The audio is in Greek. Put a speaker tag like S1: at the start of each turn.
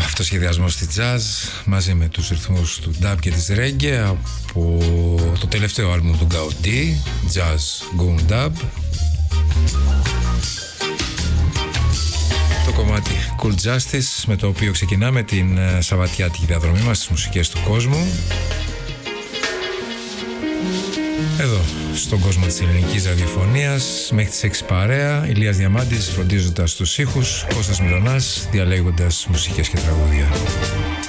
S1: αυτοσχεδιασμός στη jazz μαζί με τους ρυθμούς του dub και της reggae από το τελευταίο άλμπουμ του Gaudi, Jazz Goon Dub. Το κομμάτι Cool Justice, με το οποίο ξεκινάμε την σαββατιάτικη διαδρομή μας στις μουσικές του κόσμου. Εδώ, στον κόσμο της ελληνικής ραδιοφωνίας, μέχρι τις 6 παρέα, Ηλίας Διαμάντης φροντίζοντας τους ήχους, Κώστας Μιλωνάς διαλέγοντας μουσικές και τραγούδια.